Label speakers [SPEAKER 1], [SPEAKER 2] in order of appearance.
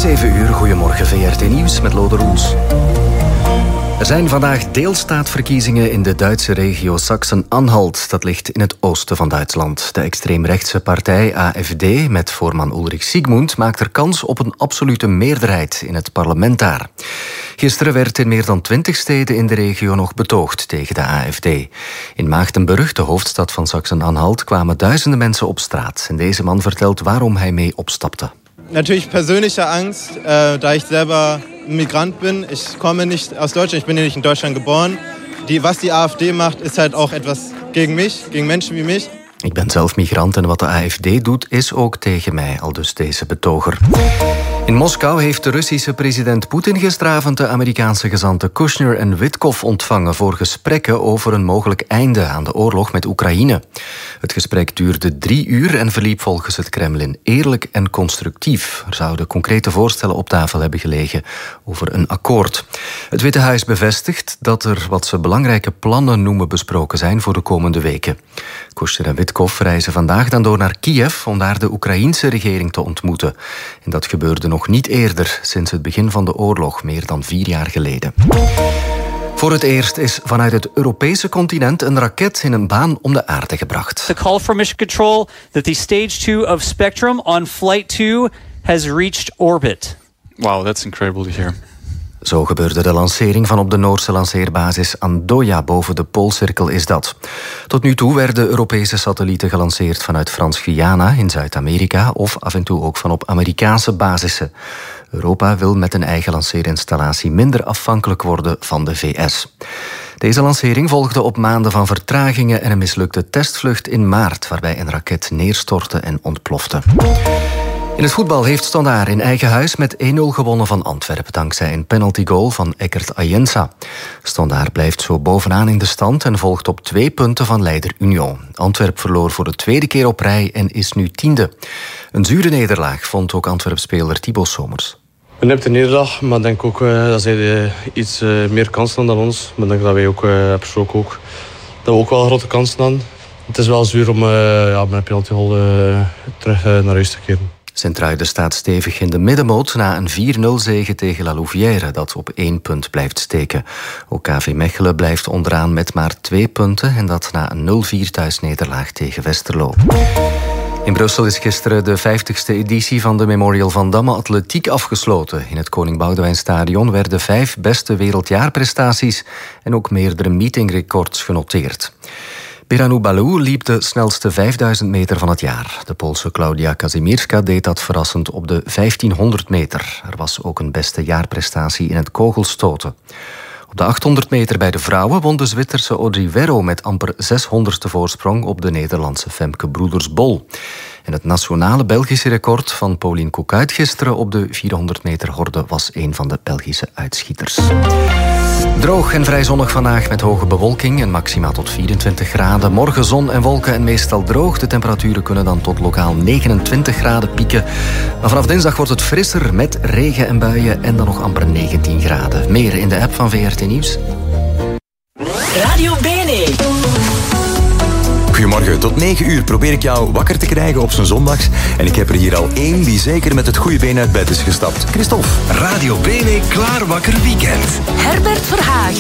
[SPEAKER 1] 7 uur, goedemorgen VRT Nieuws met Lode Roels. Er zijn vandaag deelstaatverkiezingen in de Duitse regio Sachsen-Anhalt. Dat ligt in het oosten van Duitsland. De extreemrechtse partij AfD met voorman Ulrich Siegmund maakt er kans op een absolute meerderheid in het parlement daar. Gisteren werd in meer dan 20 steden in de regio nog betoogd tegen de AfD. In Maagdenburg, de hoofdstad van Sachsen-Anhalt, kwamen duizenden mensen op straat. En deze man vertelt waarom hij mee opstapte.
[SPEAKER 2] Natürlich persönliche Angst, da ich selber Migrant bin. Ich komme nicht aus Deutschland, ich bin hier nicht in Deutschland geboren. Was die AfD macht, ist halt auch etwas gegen mich, gegen Menschen wie mich.
[SPEAKER 1] Ik ben zelf migrant en wat de AfD doet is ook tegen mij, aldus deze betoger. In Moskou heeft de Russische president Poetin gisteravond de Amerikaanse gezanten Kushner en Witkoff ontvangen voor gesprekken over een mogelijk einde aan de oorlog met Oekraïne. Het gesprek duurde 3 uur en verliep volgens het Kremlin eerlijk en constructief. Er zouden concrete voorstellen op tafel hebben gelegen over een akkoord. Het Witte Huis bevestigt dat er wat ze belangrijke plannen noemen besproken zijn voor de komende weken. Kushner en Witkoff reizen vandaag dan door naar Kiev om daar de Oekraïense regering te ontmoeten. En dat gebeurde nog niet eerder, sinds het begin van de oorlog, meer dan 4 jaar geleden. Voor het eerst is vanuit het Europese continent een raket in een baan om de aarde gebracht.
[SPEAKER 3] The call from Mission Control that the stage 2 of Spectrum on flight 2 has reached orbit.
[SPEAKER 4] Wow, that's incredible to hear.
[SPEAKER 1] Zo gebeurde de lancering van op de Noorse lanceerbasis Andoya boven de Poolcirkel is dat. Tot nu toe werden Europese satellieten gelanceerd vanuit Frans-Guyana in Zuid-Amerika of af en toe ook van op Amerikaanse basissen. Europa wil met een eigen lanceerinstallatie minder afhankelijk worden van de VS. Deze lancering volgde op maanden van vertragingen en een mislukte testvlucht in maart, waarbij een raket neerstortte en ontplofte. In het voetbal heeft Standaard in eigen huis met 1-0 gewonnen van Antwerpen, dankzij een penaltygoal van Eckert Ayensa. Standaard blijft zo bovenaan in de stand en volgt op 2 punten van leider Union. Antwerp verloor voor de 2e keer op rij en is nu 10e. Een zure nederlaag vond ook Antwerp-speler Thibaut Somers.
[SPEAKER 5] Een nipte nederlaag, maar ik denk ook dat zij iets meer kansen hadden dan ons. Maar ik denk dat wij ook persoonlijk ook, dat we ook wel grote kansen hadden. Het is wel zuur om met een penaltygoal terug naar huis te keren.
[SPEAKER 1] Sint-Truiden staat stevig in de middenmoot na een 4-0 zege tegen La Louvière, dat op 1 punt blijft steken. Ook KV Mechelen blijft onderaan met maar 2 punten en dat na een 0-4 thuisnederlaag tegen Westerlo. In Brussel is gisteren de 50ste editie van de Memorial Van Damme Atletiek afgesloten. In het Koning Boudewijnstadion werden 5 beste wereldjaarprestaties en ook meerdere meetingrecords genoteerd. Beranou Balou liep de snelste 5000 meter van het jaar. De Poolse Klaudia Kazimierska deed dat verrassend op de 1500 meter. Er was ook een beste jaarprestatie in het kogelstoten. Op de 800 meter bij de vrouwen won de Zwitserse Audrey Verro met amper 600ste voorsprong op de Nederlandse Femke Broeders-Bol. En het nationale Belgische record van Pauline Koekuit gisteren op de 400 meter horde was een van de Belgische uitschieters. Droog en vrij zonnig vandaag met hoge bewolking en maxima tot 24 graden. Morgen zon en wolken en meestal droog. De temperaturen kunnen dan tot lokaal 29 graden pieken. Maar vanaf dinsdag wordt het frisser met regen en buien en dan nog amper 19 graden. Meer in de app van VRT Nieuws.
[SPEAKER 6] Radio BNE.
[SPEAKER 7] Goedemorgen, tot 9 uur probeer ik jou wakker te krijgen op zijn zondags. En ik heb er hier al 1 die zeker met het goede been uit bed is gestapt. Christophe.
[SPEAKER 8] Radio BNE Klaar Wakker Weekend.
[SPEAKER 6] Herbert Verhagen.